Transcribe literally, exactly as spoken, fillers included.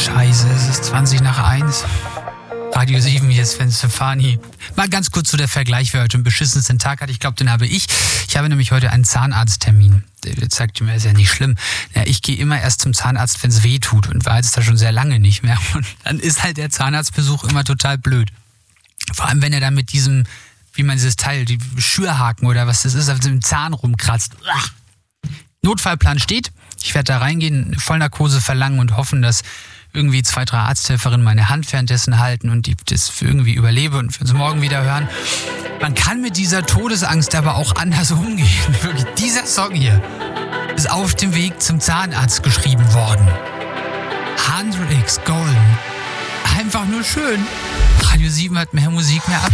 Scheiße, es ist zwanzig nach eins. Radio sieben, hier ist Sven Stefani. Mal ganz kurz zu der Vergleich, wer heute einen beschissensten Tag hat. Ich glaube, den habe ich. Ich habe nämlich heute einen Zahnarzttermin. Der sagt mir, ist ja nicht schlimm. Ja, ich gehe immer erst zum Zahnarzt, wenn es weh tut und war jetzt da schon sehr lange nicht mehr. Und dann ist halt der Zahnarztbesuch immer total blöd. Vor allem, wenn er dann mit diesem, wie man dieses Teil, die Schürhaken oder was das ist, auf dem Zahn rumkratzt. Notfallplan steht. Ich werde da reingehen, Vollnarkose verlangen und hoffen, dass irgendwie zwei, drei Arzthelferinnen meine Hand währenddessen halten und ich das irgendwie überlebe und wir uns morgen wieder hören. Man kann mit dieser Todesangst aber auch anders umgehen. Wirklich, dieser Song hier ist auf dem Weg zum Zahnarzt geschrieben worden. hundert X Golden. Einfach nur schön. Radio sieben hat mehr Musik, mehr ab.